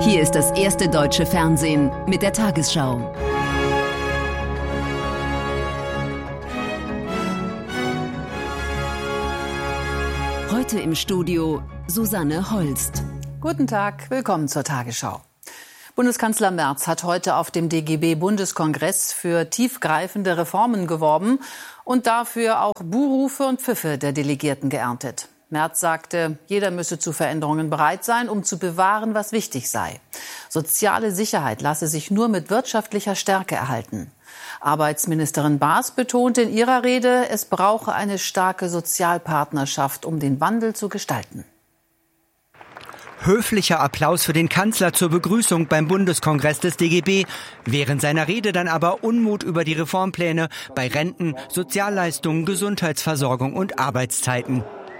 Hier ist das erste deutsche Fernsehen mit der Tagesschau. Heute im Studio Susanne Holst. Guten Tag, willkommen zur Tagesschau. Bundeskanzler Merz hat heute auf dem DGB-Bundeskongress für tiefgreifende Reformen geworben und dafür auch Buhrufe und Pfiffe der Delegierten geerntet. Merz sagte, jeder müsse zu Veränderungen bereit sein, um zu bewahren, was wichtig sei. Soziale Sicherheit lasse sich nur mit wirtschaftlicher Stärke erhalten. Arbeitsministerin Baas betonte in ihrer Rede, es brauche eine starke Sozialpartnerschaft, um den Wandel zu gestalten. Höflicher Applaus für den Kanzler zur Begrüßung beim Bundeskongress des DGB. Während seiner Rede dann aber Unmut über die Reformpläne bei Renten, Sozialleistungen, Gesundheitsversorgung und Arbeitszeiten.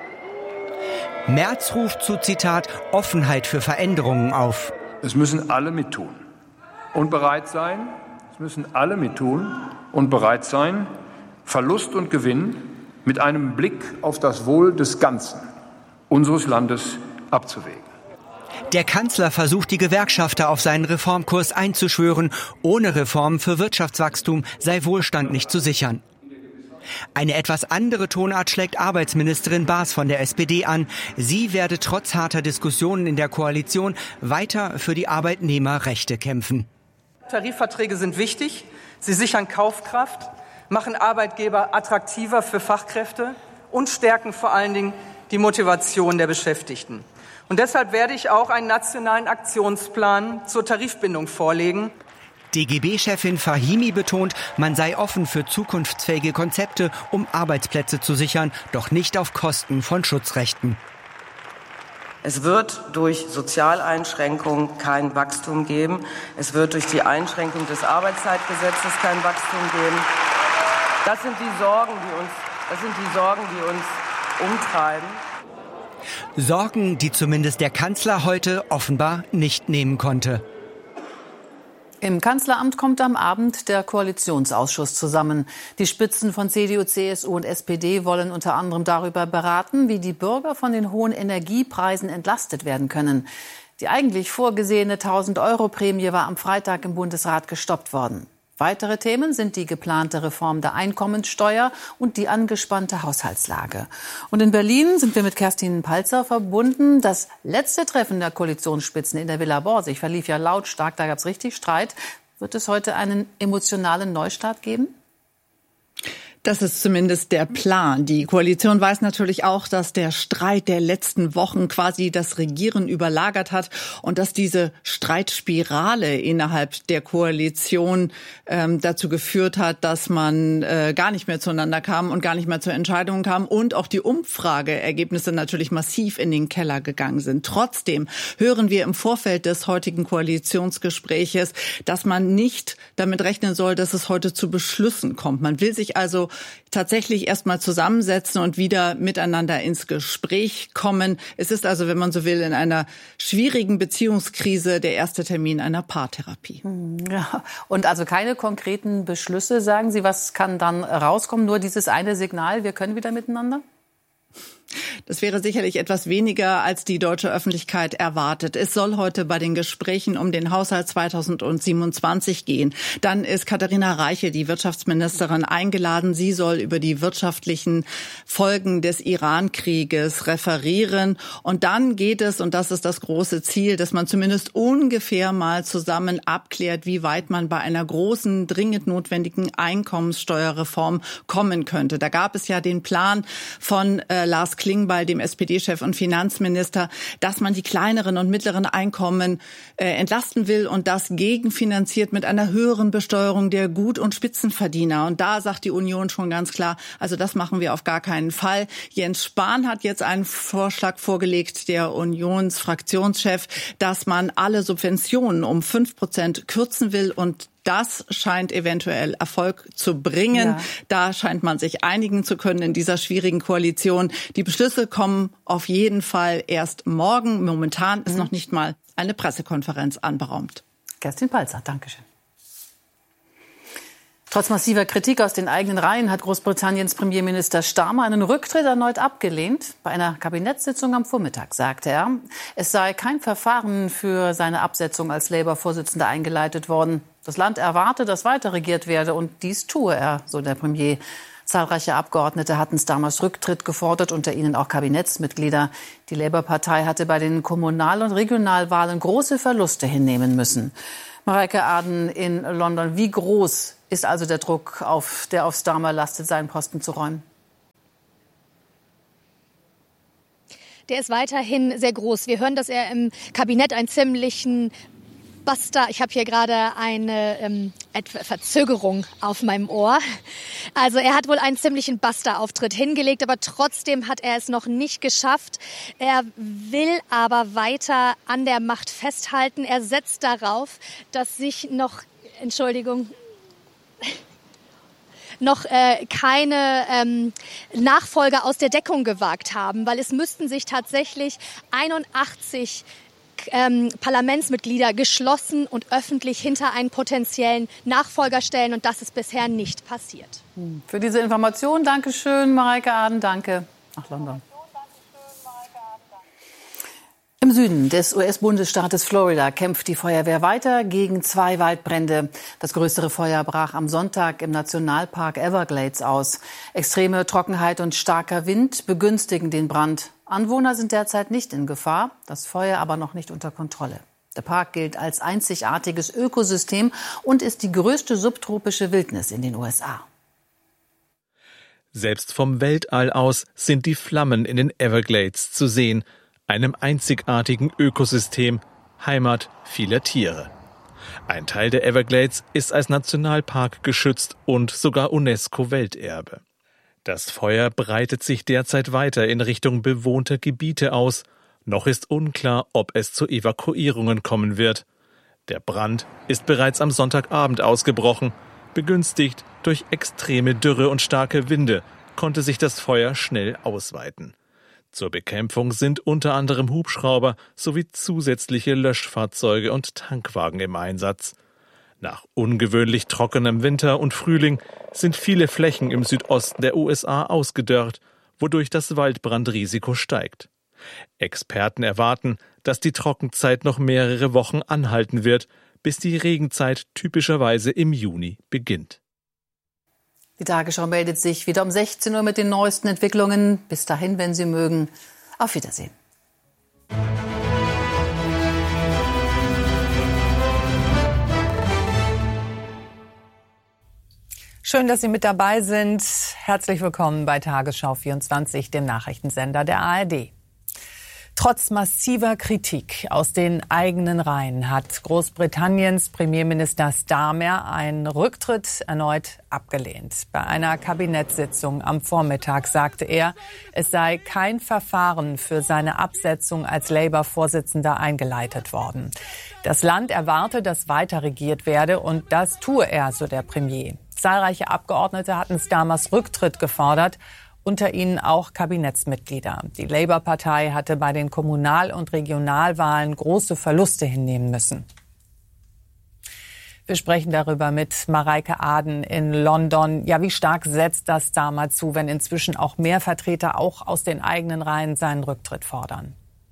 Merz ruft zu, Zitat, Offenheit für Veränderungen auf. Es müssen alle mittun und bereit sein. Es müssen alle mittun und bereit sein, Verlust und Gewinn mit einem Blick auf das Wohl des Ganzen unseres Landes abzuwägen. Der Kanzler versucht, die Gewerkschafter auf seinen Reformkurs einzuschwören. Ohne Reformen für Wirtschaftswachstum sei Wohlstand nicht zu sichern. Eine etwas andere Tonart schlägt Arbeitsministerin Baas von der SPD an. Sie werde trotz harter Diskussionen in der Koalition weiter für die Arbeitnehmerrechte kämpfen. Tarifverträge sind wichtig. Sie sichern Kaufkraft, machen Arbeitgeber attraktiver für Fachkräfte und stärken vor allen Dingen die Motivation der Beschäftigten. Und deshalb werde ich auch einen nationalen Aktionsplan zur Tarifbindung vorlegen. DGB-Chefin Fahimi betont, man sei offen für zukunftsfähige Konzepte, um Arbeitsplätze zu sichern, doch nicht auf Kosten von Schutzrechten. Es wird durch Sozialeinschränkungen kein Wachstum geben. Es wird durch die Einschränkung des Arbeitszeitgesetzes kein Wachstum geben. Das sind die Sorgen, die uns umtreiben. Sorgen, die zumindest der Kanzler heute offenbar nicht nehmen konnte. Im Kanzleramt kommt am Abend der Koalitionsausschuss zusammen. Die Spitzen von CDU, CSU und SPD wollen unter anderem darüber beraten, wie die Bürger von den hohen Energiepreisen entlastet werden können. Die eigentlich vorgesehene 1.000-Euro-Prämie war am Freitag im Bundesrat gestoppt worden. Weitere Themen sind die geplante Reform der Einkommenssteuer und die angespannte Haushaltslage. Und in Berlin sind wir mit Kerstin Palzer verbunden. Das letzte Treffen der Koalitionsspitzen in der Villa Borsig verlief ja lautstark, da gab es richtig Streit. Wird es heute einen emotionalen Neustart geben? Das ist zumindest der Plan. Die Koalition weiß natürlich auch, dass der Streit der letzten Wochen quasi das Regieren überlagert hat und dass diese Streitspirale innerhalb der Koalition dazu geführt hat, dass man gar nicht mehr zueinander kam und gar nicht mehr zur Entscheidung kam und auch die Umfrageergebnisse natürlich massiv in den Keller gegangen sind. Trotzdem hören wir im Vorfeld des heutigen Koalitionsgespräches, dass man nicht damit rechnen soll, dass es heute zu Beschlüssen kommt. Man will sich also tatsächlich erstmal zusammensetzen und wieder miteinander ins Gespräch kommen. Es ist also, wenn man so will, in einer schwierigen Beziehungskrise der erste Termin einer Paartherapie. Ja, und also keine konkreten Beschlüsse, sagen Sie. Was kann dann rauskommen? Nur dieses eine Signal, wir können wieder miteinander? Das wäre sicherlich etwas weniger, als die deutsche Öffentlichkeit erwartet. Es soll heute bei den Gesprächen um den Haushalt 2027 gehen. Dann ist Katharina Reiche, die Wirtschaftsministerin, eingeladen. Sie soll über die wirtschaftlichen Folgen des Iran-Krieges referieren. Und dann geht es, und das ist das große Ziel, dass man zumindest ungefähr mal zusammen abklärt, wie weit man bei einer großen, dringend notwendigen Einkommenssteuerreform kommen könnte. Da gab es ja den Plan von Lars Klingbeil, dem SPD-Chef und Finanzminister, dass man die kleineren und mittleren Einkommen entlasten will und das gegenfinanziert mit einer höheren Besteuerung der Gut- und Spitzenverdiener. Und da sagt die Union schon ganz klar, also das machen wir auf gar keinen Fall. Jens Spahn hat jetzt einen Vorschlag vorgelegt, der Unionsfraktionschef, dass man alle Subventionen um 5% kürzen will und das scheint eventuell Erfolg zu bringen. Ja. Da scheint man sich einigen zu können in dieser schwierigen Koalition. Die Beschlüsse kommen auf jeden Fall erst morgen. Momentan ist noch nicht mal eine Pressekonferenz anberaumt. Kerstin Palzer, Dankeschön. Trotz massiver Kritik aus den eigenen Reihen hat Großbritanniens Premierminister Starmer einen Rücktritt erneut abgelehnt. Bei einer Kabinettssitzung am Vormittag sagte er, es sei kein Verfahren für seine Absetzung als Labour-Vorsitzender eingeleitet worden. Das Land erwarte, dass weiter regiert werde und dies tue er, so der Premier. Zahlreiche Abgeordnete hatten Starmers Rücktritt gefordert, unter ihnen auch Kabinettsmitglieder. Die Labour-Partei hatte bei den Kommunal- und Regionalwahlen große Verluste hinnehmen müssen. Mareike Aden in London, wie groß ist also der Druck, der auf Starmer lastet, seinen Posten zu räumen? Der ist weiterhin sehr groß. Wir hören, dass er im Kabinett einen ziemlichen Buster, ich habe hier gerade eine Verzögerung auf meinem Ohr. Also er hat wohl einen ziemlichen Buster-Auftritt hingelegt, aber trotzdem hat er es noch nicht geschafft. Er will aber weiter an der Macht festhalten. Er setzt darauf, dass sich keine Nachfolger aus der Deckung gewagt haben, weil es müssten sich tatsächlich 81 Parlamentsmitglieder geschlossen und öffentlich hinter einen potenziellen Nachfolger stellen. Und das ist bisher nicht passiert. Für diese Information danke schön, Mareike Aden. Danke nach London. Im Süden des US-Bundesstaates Florida kämpft die Feuerwehr weiter gegen 2 Waldbrände. Das größere Feuer brach am Sonntag im Nationalpark Everglades aus. Extreme Trockenheit und starker Wind begünstigen den Brand. Anwohner sind derzeit nicht in Gefahr, das Feuer aber noch nicht unter Kontrolle. Der Park gilt als einzigartiges Ökosystem und ist die größte subtropische Wildnis in den USA. Selbst vom Weltall aus sind die Flammen in den Everglades zu sehen, einem einzigartigen Ökosystem, Heimat vieler Tiere. Ein Teil der Everglades ist als Nationalpark geschützt und sogar UNESCO-Welterbe. Das Feuer breitet sich derzeit weiter in Richtung bewohnter Gebiete aus. Noch ist unklar, ob es zu Evakuierungen kommen wird. Der Brand ist bereits am Sonntagabend ausgebrochen. Begünstigt durch extreme Dürre und starke Winde konnte sich das Feuer schnell ausweiten. Zur Bekämpfung sind unter anderem Hubschrauber sowie zusätzliche Löschfahrzeuge und Tankwagen im Einsatz. Nach ungewöhnlich trockenem Winter und Frühling sind viele Flächen im Südosten der USA ausgedörrt, wodurch das Waldbrandrisiko steigt. Experten erwarten, dass die Trockenzeit noch mehrere Wochen anhalten wird, bis die Regenzeit typischerweise im Juni beginnt. Die Tagesschau meldet sich wieder um 16 Uhr mit den neuesten Entwicklungen. Bis dahin, wenn Sie mögen, auf Wiedersehen. Schön, dass Sie mit dabei sind. Herzlich willkommen bei Tagesschau 24, dem Nachrichtensender der ARD. Trotz massiver Kritik aus den eigenen Reihen hat Großbritanniens Premierminister Starmer einen Rücktritt erneut abgelehnt. Bei einer Kabinettssitzung am Vormittag sagte er, es sei kein Verfahren für seine Absetzung als Labour-Vorsitzender eingeleitet worden. Das Land erwarte, dass weiter regiert werde und das tue er, so der Premier. Zahlreiche Abgeordnete hatten Starmers Rücktritt gefordert, unter ihnen auch Kabinettsmitglieder. Die Labour-Partei hatte bei den Kommunal- und Regionalwahlen große Verluste hinnehmen müssen. Wir sprechen darüber mit Mareike Aden in London. Ja, wie stark setzt das Starmer zu, wenn inzwischen auch mehr Vertreter auch aus den eigenen Reihen seinen Rücktritt fordern?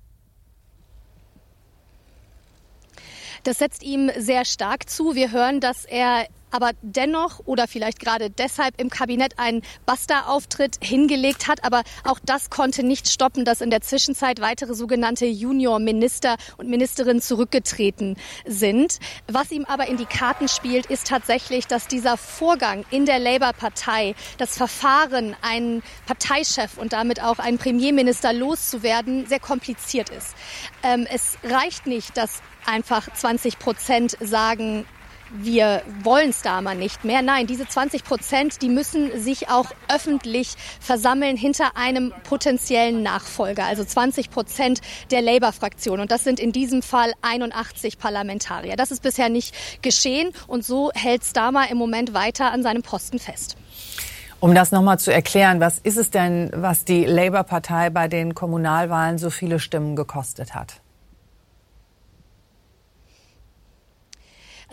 Das setzt ihm sehr stark zu. Wir hören, dass er aber dennoch oder vielleicht gerade deshalb im Kabinett einen Buster-Auftritt hingelegt hat. Aber auch das konnte nicht stoppen, dass in der Zwischenzeit weitere sogenannte Junior-Minister und Ministerinnen zurückgetreten sind. Was ihm aber in die Karten spielt, ist tatsächlich, dass dieser Vorgang in der Labour-Partei, das Verfahren, einen Parteichef und damit auch einen Premierminister loszuwerden, sehr kompliziert ist. Es reicht nicht, dass einfach 20% sagen, wir wollen Starmer nicht mehr. Nein, diese 20%, die müssen sich auch öffentlich versammeln hinter einem potenziellen Nachfolger. Also 20% der Labour-Fraktion. Und das sind in diesem Fall 81 Parlamentarier. Das ist bisher nicht geschehen. Und so hält Starmer im Moment weiter an seinem Posten fest. Um das nochmal zu erklären, was ist es denn, was die Labour-Partei bei den Kommunalwahlen so viele Stimmen gekostet hat?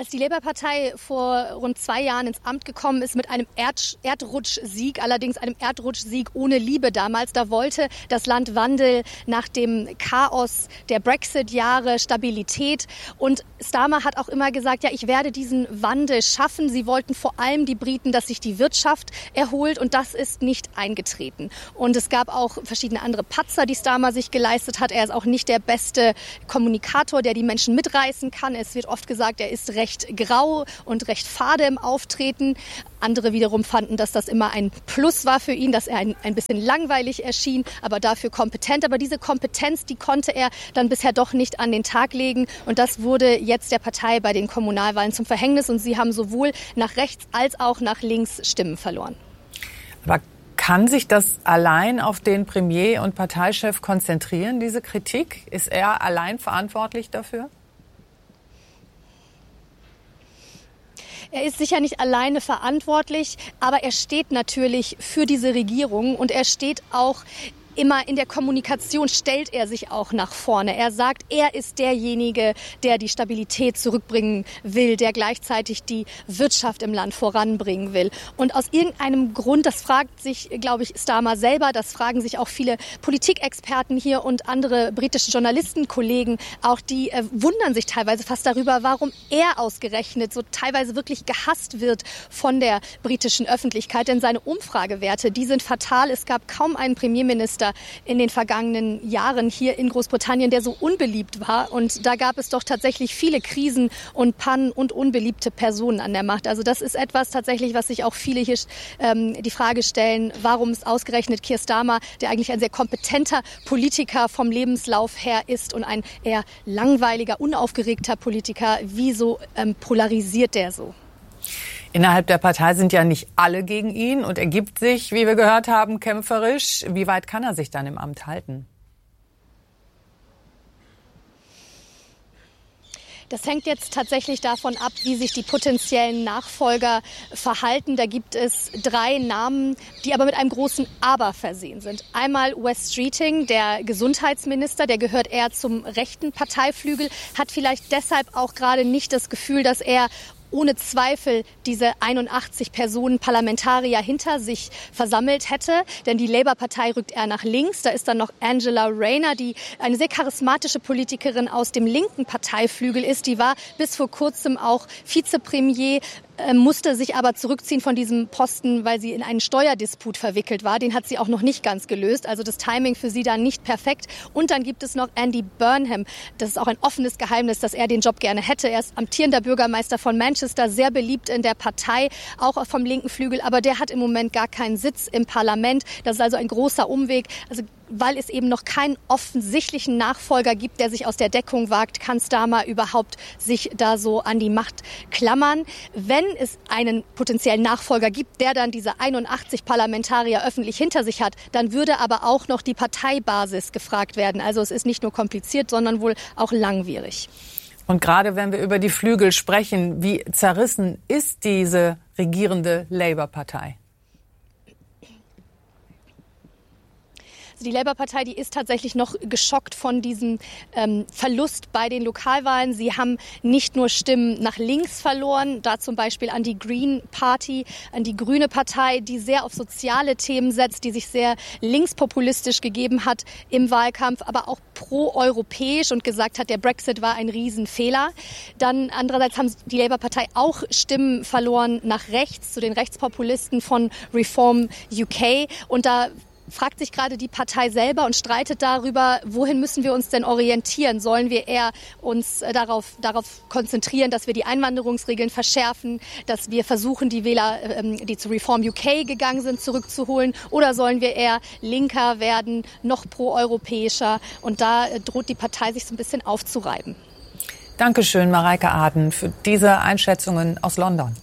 Als die Labour-Partei vor rund 2 Jahren ins Amt gekommen ist mit einem Erdrutschsieg, allerdings einem Erdrutschsieg ohne Liebe damals, da wollte das Land Wandel nach dem Chaos der Brexit-Jahre, Stabilität. Und Starmer hat auch immer gesagt, ja, ich werde diesen Wandel schaffen. Sie wollten vor allem die Briten, dass sich die Wirtschaft erholt, und das ist nicht eingetreten. Und es gab auch verschiedene andere Patzer, die Starmer sich geleistet hat. Er ist auch nicht der beste Kommunikator, der die Menschen mitreißen kann. Es wird oft gesagt, er ist recht grau und recht fade im Auftreten. Andere wiederum fanden, dass das immer ein Plus war für ihn, dass er ein bisschen langweilig erschien, aber dafür kompetent. Aber diese Kompetenz, die konnte er dann bisher doch nicht an den Tag legen. Und das wurde jetzt der Partei bei den Kommunalwahlen zum Verhängnis. Und sie haben sowohl nach rechts als auch nach links Stimmen verloren. Aber kann sich das allein auf den Premier und Parteichef konzentrieren, diese Kritik? Ist er allein verantwortlich dafür? Er ist sicher nicht alleine verantwortlich, aber er steht natürlich für diese Regierung und er steht auch immer in der Kommunikation, stellt er sich auch nach vorne. Er sagt, er ist derjenige, der die Stabilität zurückbringen will, der gleichzeitig die Wirtschaft im Land voranbringen will. Und aus irgendeinem Grund, das fragt sich, glaube ich, Starmer selber, das fragen sich auch viele Politikexperten hier und andere britische Journalistenkollegen, auch die wundern sich teilweise fast darüber, warum er ausgerechnet so teilweise wirklich gehasst wird von der britischen Öffentlichkeit. Denn seine Umfragewerte, die sind fatal. Es gab kaum einen Premierminister in den vergangenen Jahren hier in Großbritannien, der so unbeliebt war. Und da gab es doch tatsächlich viele Krisen und Pannen und unbeliebte Personen an der Macht. Also das ist etwas tatsächlich, was sich auch viele hier die Frage stellen, warum es ausgerechnet Keir Starmer, der eigentlich ein sehr kompetenter Politiker vom Lebenslauf her ist und ein eher langweiliger, unaufgeregter Politiker, wieso polarisiert der so? Innerhalb der Partei sind ja nicht alle gegen ihn und er gibt sich, wie wir gehört haben, kämpferisch. Wie weit kann er sich dann im Amt halten? Das hängt jetzt tatsächlich davon ab, wie sich die potenziellen Nachfolger verhalten. Da gibt es 3 Namen, die aber mit einem großen Aber versehen sind. Einmal Wes Streeting, der Gesundheitsminister, der gehört eher zum rechten Parteiflügel, hat vielleicht deshalb auch gerade nicht das Gefühl, dass er ohne Zweifel diese 81 Personen Parlamentarier hinter sich versammelt hätte. Denn die Labour-Partei rückt eher nach links. Da ist dann noch Angela Rayner, die eine sehr charismatische Politikerin aus dem linken Parteiflügel ist. Die war bis vor kurzem auch Vizepremier, musste sich aber zurückziehen von diesem Posten, weil sie in einen Steuerdisput verwickelt war. Den hat sie auch noch nicht ganz gelöst. Also das Timing für sie da nicht perfekt. Und dann gibt es noch Andy Burnham. Das ist auch ein offenes Geheimnis, dass er den Job gerne hätte. Er ist amtierender Bürgermeister von Manchester, sehr beliebt in der Partei, auch vom linken Flügel. Aber der hat im Moment gar keinen Sitz im Parlament. Das ist also ein großer Umweg. Also weil es eben noch keinen offensichtlichen Nachfolger gibt, der sich aus der Deckung wagt, kann Starmer überhaupt sich da so an die Macht klammern. Wenn es einen potenziellen Nachfolger gibt, der dann diese 81 Parlamentarier öffentlich hinter sich hat, dann würde aber auch noch die Parteibasis gefragt werden. Also es ist nicht nur kompliziert, sondern wohl auch langwierig. Und gerade wenn wir über die Flügel sprechen, wie zerrissen ist diese regierende Labour-Partei? Die Labour-Partei, die ist tatsächlich noch geschockt von diesem Verlust bei den Lokalwahlen. Sie haben nicht nur Stimmen nach links verloren, da zum Beispiel an die Green Party, an die Grüne Partei, die sehr auf soziale Themen setzt, die sich sehr linkspopulistisch gegeben hat im Wahlkampf, aber auch pro-europäisch und gesagt hat, der Brexit war ein Riesenfehler. Dann andererseits haben die Labour-Partei auch Stimmen verloren nach rechts, zu den Rechtspopulisten von Reform UK. Und da fragt sich gerade die Partei selber und streitet darüber, wohin müssen wir uns denn orientieren? Sollen wir eher uns darauf konzentrieren, dass wir die Einwanderungsregeln verschärfen, dass wir versuchen, die Wähler, die zu Reform UK gegangen sind, zurückzuholen? Oder sollen wir eher linker werden, noch proeuropäischer? Und da droht die Partei sich so ein bisschen aufzureiben. Dankeschön, Mareike Aden, für diese Einschätzungen aus London.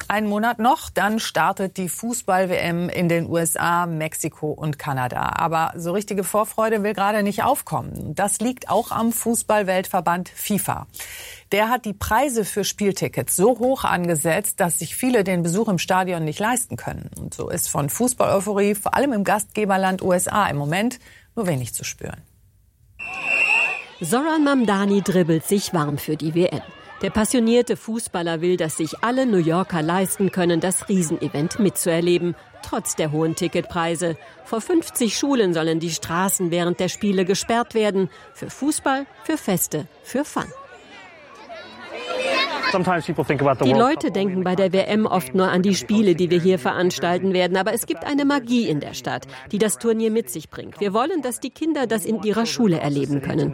Einen Monat noch, dann startet die Fußball-WM in den USA, Mexiko und Kanada. Aber so richtige Vorfreude will gerade nicht aufkommen. Das liegt auch am Fußball-Weltverband FIFA. Der hat die Preise für Spieltickets so hoch angesetzt, dass sich viele den Besuch im Stadion nicht leisten können. Und so ist von Fußball-Euphorie vor allem im Gastgeberland USA im Moment nur wenig zu spüren. Zoran Mamdani dribbelt sich warm für die WM. Der passionierte Fußballer will, dass sich alle New Yorker leisten können, das Riesenevent mitzuerleben, trotz der hohen Ticketpreise. Vor 50 Schulen sollen die Straßen während der Spiele gesperrt werden. Für Fußball, für Feste, für Fun. Die Leute denken bei der WM oft nur an die Spiele, die wir hier veranstalten werden. Aber es gibt eine Magie in der Stadt, die das Turnier mit sich bringt. Wir wollen, dass die Kinder das in ihrer Schule erleben können.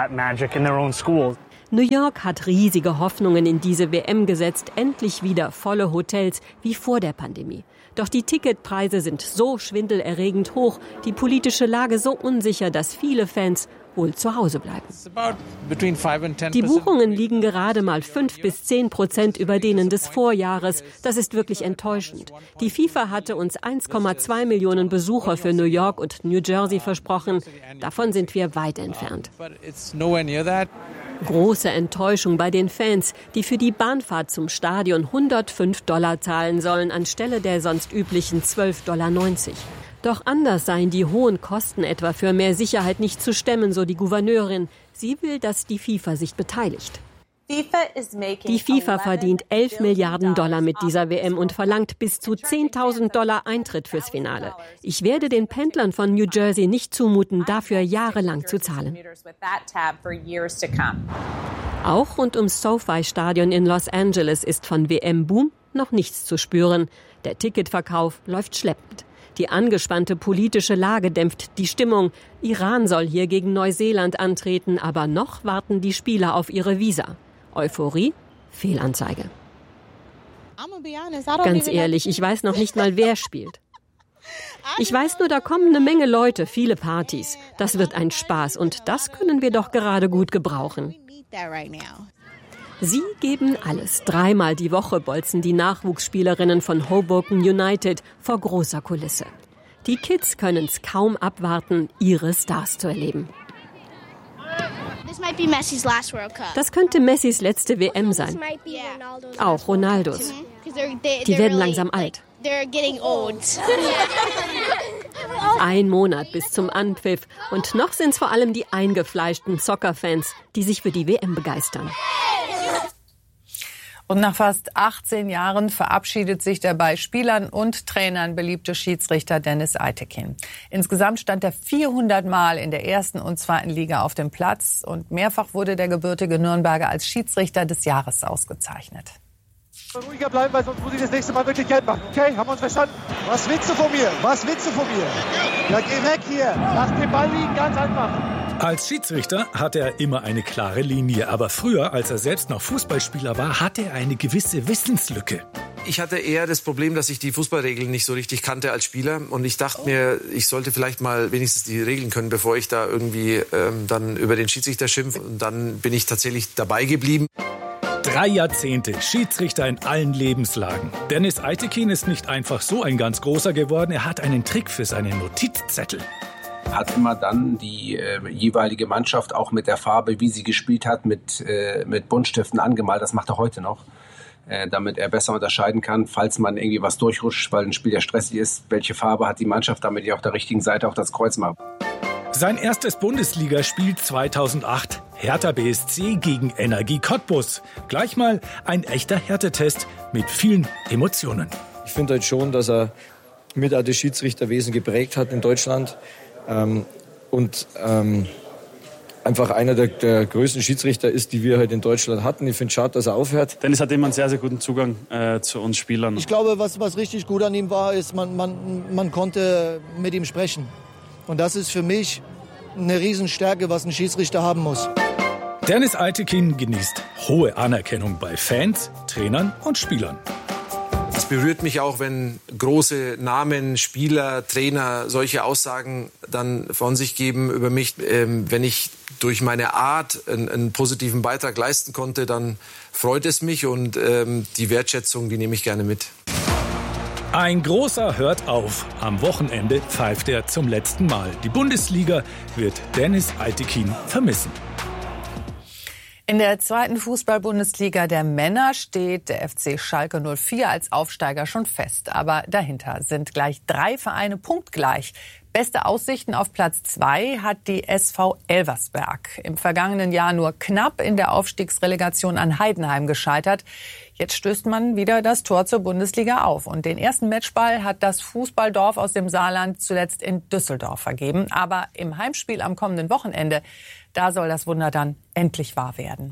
New York hat riesige Hoffnungen in diese WM gesetzt. Endlich wieder volle Hotels wie vor der Pandemie. Doch die Ticketpreise sind so schwindelerregend hoch, die politische Lage so unsicher, dass viele Fans wohl zu Hause bleiben. Die Buchungen liegen gerade mal 5-10% über denen des Vorjahres. Das ist wirklich enttäuschend. Die FIFA hatte uns 1,2 Millionen Besucher für New York und New Jersey versprochen. Davon sind wir weit entfernt. Große Enttäuschung bei den Fans, die für die Bahnfahrt zum Stadion $105 zahlen sollen, anstelle der sonst üblichen $12,90. Doch anders seien die hohen Kosten etwa für mehr Sicherheit nicht zu stemmen, so die Gouverneurin. Sie will, dass die FIFA sich beteiligt. Die FIFA verdient $11 Milliarden mit dieser WM und verlangt bis zu $10.000 Eintritt fürs Finale. Ich werde den Pendlern von New Jersey nicht zumuten, dafür jahrelang zu zahlen. Auch rund ums SoFi-Stadion in Los Angeles ist von WM-Boom noch nichts zu spüren. Der Ticketverkauf läuft schleppend. Die angespannte politische Lage dämpft die Stimmung. Iran soll hier gegen Neuseeland antreten, aber noch warten die Spieler auf ihre Visa. Euphorie? Fehlanzeige. Ganz ehrlich, ich weiß noch nicht mal, wer spielt. Ich weiß nur, da kommen eine Menge Leute, viele Partys. Das wird ein Spaß und das können wir doch gerade gut gebrauchen. Sie geben alles. 3-mal die Woche bolzen die Nachwuchsspielerinnen von Hoboken United vor großer Kulisse. Die Kids können es kaum abwarten, ihre Stars zu erleben. Das könnte Messis letzte WM sein. Auch Ronaldos. Die werden langsam alt. Ein Monat bis zum Anpfiff. Und noch sind es vor allem die eingefleischten Soccer-Fans, die sich für die WM begeistern. Und nach fast 18 Jahren verabschiedet sich der bei Spielern und Trainern beliebte Schiedsrichter Dennis Aytekin. Insgesamt stand er 400 Mal in der ersten und zweiten Liga auf dem Platz und mehrfach wurde der gebürtige Nürnberger als Schiedsrichter des Jahres ausgezeichnet. Ruhiger bleiben, weil sonst muss ich das nächste Mal wirklich Geld machen. Okay, haben wir uns verstanden? Was willst du von mir? Was willst du von mir? Ja, geh weg hier. Lass den Ball liegen, ganz einfach. Als Schiedsrichter hatte er immer eine klare Linie. Aber früher, als er selbst noch Fußballspieler war, hatte er eine gewisse Wissenslücke. Ich hatte eher das Problem, dass ich die Fußballregeln nicht so richtig kannte als Spieler. Und ich dachte mir, ich sollte vielleicht mal wenigstens die Regeln können, bevor ich da irgendwie dann über den Schiedsrichter schimpfe. Und dann bin ich tatsächlich dabei geblieben. 3 Jahrzehnte Schiedsrichter in allen Lebenslagen. Dennis Aytekin ist nicht einfach so ein ganz großer geworden. Er hat einen Trick für seine Notizzettel. Hat immer dann die jeweilige Mannschaft auch mit der Farbe, wie sie gespielt hat, mit Buntstiften angemalt. Das macht er heute noch, damit er besser unterscheiden kann, falls man irgendwie was durchrutscht, weil ein Spiel ja stressig ist, welche Farbe hat die Mannschaft, damit ich auf der richtigen Seite auch das Kreuz mache. Sein erstes Bundesligaspiel 2008, Hertha BSC gegen Energie Cottbus. Gleich mal ein echter Härtetest mit vielen Emotionen. Ich finde halt schon, dass er mit auch das Schiedsrichterwesen geprägt hat in Deutschland. Einfach einer der größten Schiedsrichter ist, die wir halt in Deutschland hatten. Ich finde es schade, dass er aufhört. Dennis hat immer einen sehr, sehr guten Zugang zu uns Spielern. Ich glaube, was richtig gut an ihm war, ist, man konnte mit ihm sprechen. Und das ist für mich eine Riesenstärke, was ein Schiedsrichter haben muss. Dennis Aytekin genießt hohe Anerkennung bei Fans, Trainern und Spielern. Es berührt mich auch, wenn große Namen, Spieler, Trainer solche Aussagen dann von sich geben über mich. Wenn ich durch meine Art einen positiven Beitrag leisten konnte, dann freut es mich und die Wertschätzung, die nehme ich gerne mit. Ein großer hört auf. Am Wochenende pfeift er zum letzten Mal. Die Bundesliga wird Dennis Eitekin vermissen. In der zweiten Fußball-Bundesliga der Männer steht der FC Schalke 04 als Aufsteiger schon fest. Aber dahinter sind gleich 3 Vereine punktgleich. Beste Aussichten auf Platz 2 hat die SV Elversberg. Im vergangenen Jahr nur knapp in der Aufstiegsrelegation an Heidenheim gescheitert. Jetzt stößt man wieder das Tor zur Bundesliga auf. Und den ersten Matchball hat das Fußballdorf aus dem Saarland zuletzt in Düsseldorf vergeben. Aber im Heimspiel am kommenden Wochenende, da soll das Wunder dann endlich wahr werden.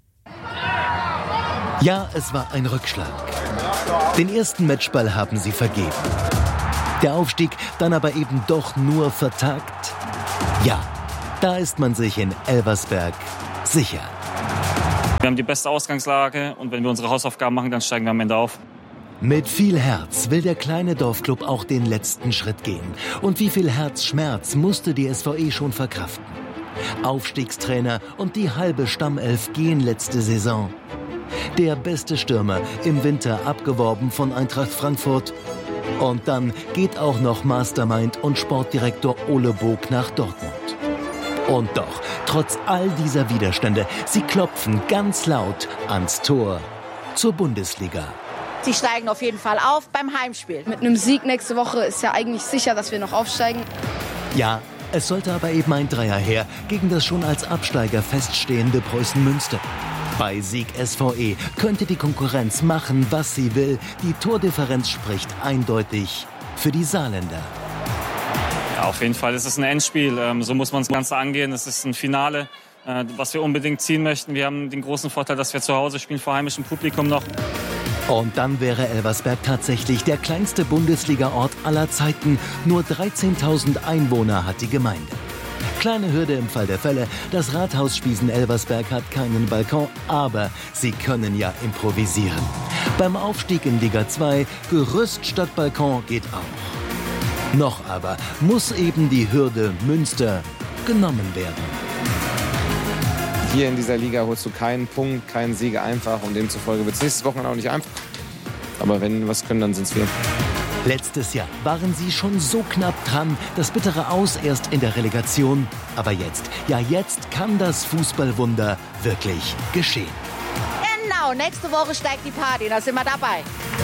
Ja, es war ein Rückschlag. Den ersten Matchball haben sie vergeben. Der Aufstieg dann aber eben doch nur vertagt. Ja, da ist man sich in Elversberg sicher. Wir haben die beste Ausgangslage und wenn wir unsere Hausaufgaben machen, dann steigen wir am Ende auf. Mit viel Herz will der kleine Dorfclub auch den letzten Schritt gehen. Und wie viel Herzschmerz musste die SVE schon verkraften? Aufstiegstrainer und die halbe Stammelf gehen letzte Saison. Der beste Stürmer im Winter abgeworben von Eintracht Frankfurt. Und dann geht auch noch Mastermind und Sportdirektor Ole Bog nach Dortmund. Und doch, trotz all dieser Widerstände, sie klopfen ganz laut ans Tor zur Bundesliga. Sie steigen auf jeden Fall auf beim Heimspiel. Mit einem Sieg nächste Woche ist ja eigentlich sicher, dass wir noch aufsteigen. Ja, es sollte aber eben ein Dreier her gegen das schon als Absteiger feststehende Preußen Münster. Bei Sieg SVE könnte die Konkurrenz machen, was sie will. Die Tordifferenz spricht eindeutig für die Saarländer. Ja, auf jeden Fall ist es ein Endspiel. So muss man das Ganze angehen. Es ist ein Finale, was wir unbedingt ziehen möchten. Wir haben den großen Vorteil, dass wir zu Hause spielen, vor heimischem Publikum noch. Und dann wäre Elversberg tatsächlich der kleinste Bundesliga-Ort aller Zeiten. Nur 13.000 Einwohner hat die Gemeinde. Kleine Hürde im Fall der Fälle. Das Rathaus Spiesen-Elversberg hat keinen Balkon, aber sie können ja improvisieren. Beim Aufstieg in Liga 2, Gerüst statt Balkon geht auch. Noch aber muss eben die Hürde Münster genommen werden. Hier in dieser Liga holst du keinen Punkt, keinen Sieg einfach und demzufolge wird es nächstes Wochenende auch nicht einfach. Aber wenn wir was können, dann sind es wir. Letztes Jahr waren sie schon so knapp dran, das bittere Aus erst in der Relegation. Aber jetzt, ja jetzt kann das Fußballwunder wirklich geschehen. Genau, nächste Woche steigt die Party, da sind wir dabei.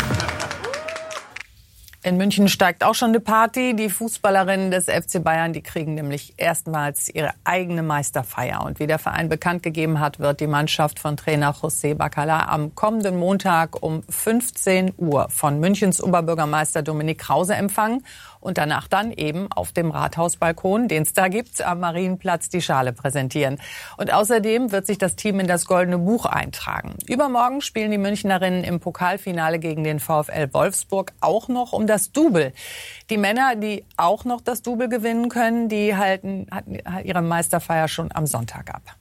In München steigt auch schon eine Party. Die Fußballerinnen des FC Bayern, die kriegen nämlich erstmals ihre eigene Meisterfeier. Und wie der Verein bekannt gegeben hat, wird die Mannschaft von Trainer José Bacala am kommenden Montag um 15 Uhr von Münchens Oberbürgermeister Dominik Krause empfangen und danach dann eben auf dem Rathausbalkon, den es da gibt, am Marienplatz die Schale präsentieren. Und außerdem wird sich das Team in das Goldene Buch eintragen. Übermorgen spielen die Münchnerinnen im Pokalfinale gegen den VfL Wolfsburg auch noch um das Double. Die Männer, die auch noch das Double gewinnen können, die halten ihre Meisterfeier schon am Sonntag ab.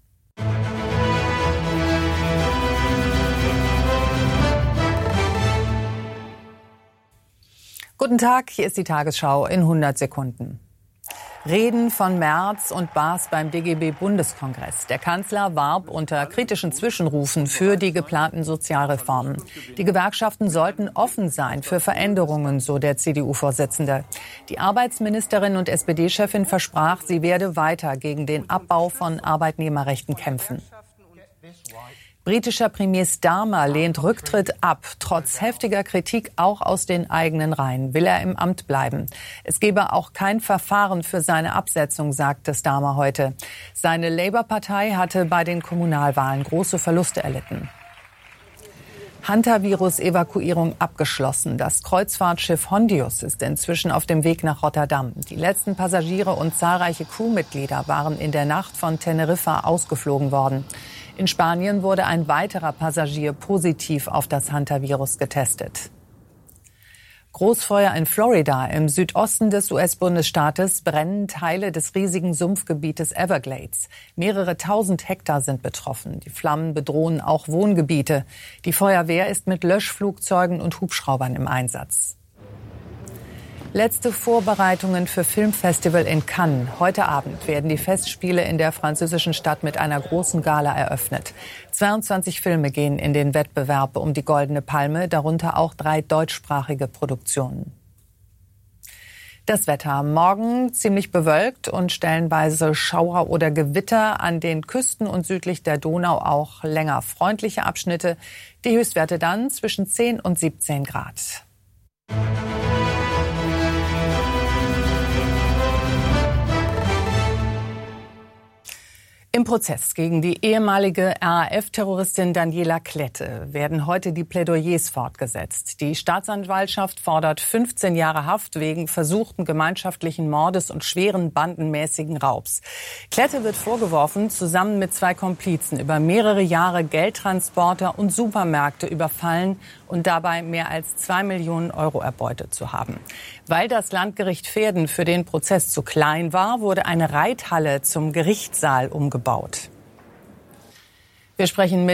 Guten Tag, hier ist die Tagesschau in 100 Sekunden. Reden von Merz und Baas beim DGB-Bundeskongress. Der Kanzler warb unter kritischen Zwischenrufen für die geplanten Sozialreformen. Die Gewerkschaften sollten offen sein für Veränderungen, so der CDU-Vorsitzende. Die Arbeitsministerin und SPD-Chefin versprach, sie werde weiter gegen den Abbau von Arbeitnehmerrechten kämpfen. Britischer Premier Starmer lehnt Rücktritt ab. Trotz heftiger Kritik auch aus den eigenen Reihen will er im Amt bleiben. Es gebe auch kein Verfahren für seine Absetzung, sagte Starmer heute. Seine Labour-Partei hatte bei den Kommunalwahlen große Verluste erlitten. Hantavirus-Evakuierung abgeschlossen. Das Kreuzfahrtschiff Hondius ist inzwischen auf dem Weg nach Rotterdam. Die letzten Passagiere und zahlreiche Crewmitglieder waren in der Nacht von Teneriffa ausgeflogen worden. In Spanien wurde ein weiterer Passagier positiv auf das Hantavirus getestet. Großfeuer in Florida, im Südosten des US-Bundesstaates, brennen Teile des riesigen Sumpfgebietes Everglades. Mehrere tausend Hektar sind betroffen. Die Flammen bedrohen auch Wohngebiete. Die Feuerwehr ist mit Löschflugzeugen und Hubschraubern im Einsatz. Letzte Vorbereitungen für Filmfestival in Cannes. Heute Abend werden die Festspiele in der französischen Stadt mit einer großen Gala eröffnet. 22 Filme gehen in den Wettbewerb um die Goldene Palme, darunter auch 3 deutschsprachige Produktionen. Das Wetter. Morgen ziemlich bewölkt und stellenweise Schauer oder Gewitter. An den Küsten und südlich der Donau auch länger freundliche Abschnitte. Die Höchstwerte dann zwischen 10 und 17 Grad. Im Prozess gegen die ehemalige RAF-Terroristin Daniela Klette werden heute die Plädoyers fortgesetzt. Die Staatsanwaltschaft fordert 15 Jahre Haft wegen versuchten gemeinschaftlichen Mordes und schweren bandenmäßigen Raubs. Klette wird vorgeworfen, zusammen mit 2 Komplizen über mehrere Jahre Geldtransporter und Supermärkte überfallen und dabei mehr als 2 Millionen Euro erbeutet zu haben. Weil das Landgericht Verden für den Prozess zu klein war, wurde eine Reithalle zum Gerichtssaal umgebaut. Wir sprechen mit